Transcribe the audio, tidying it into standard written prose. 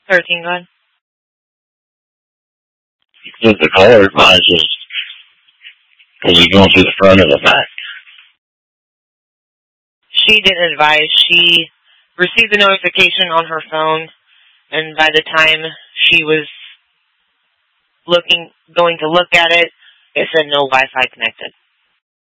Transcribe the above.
13, go ahead. With the caller advises, was he going through the front or the back? She didn't advise. She received the notification on her phone, and by the time she was going to look at it, it said no Wi-Fi connected.